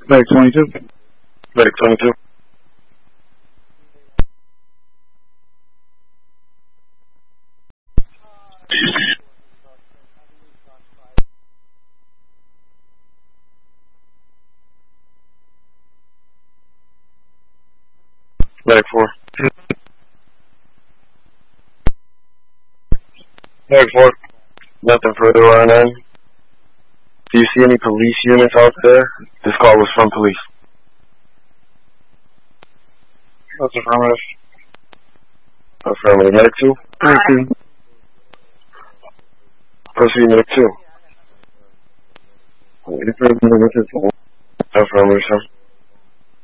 Medic 22. Medic 22. Medic 4. Medic 4. Nothing further on end. Do you see any police units out there? This call was from police. That's affirmative. Affirmative. Medic 2? Proceed, Medic 2. Affirmative, sir.